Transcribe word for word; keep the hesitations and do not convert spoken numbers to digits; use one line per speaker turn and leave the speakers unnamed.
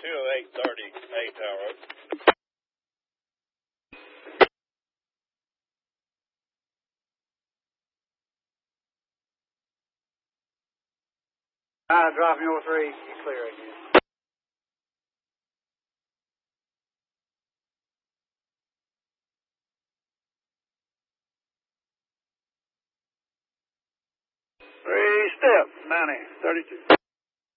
two oh eight thirty-eight tower.
Uh, dropping over three, you clear again. Three step, ninety, thirty-two.